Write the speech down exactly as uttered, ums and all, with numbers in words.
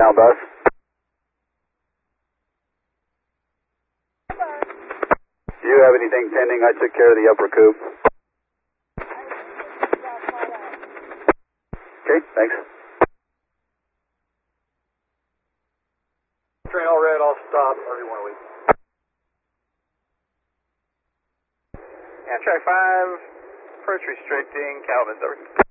Now bus. Do you have anything pending? I took care of the upper coupe. Okay, thanks. Train all red, I'll stop. Everyone wait. And track five, approach restricting, Calvin's over.